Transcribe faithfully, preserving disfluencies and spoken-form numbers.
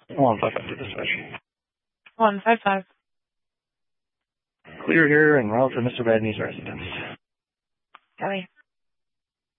one five five to dispatch. one five five. Clear here and route to Mister Badney's residence. Copy.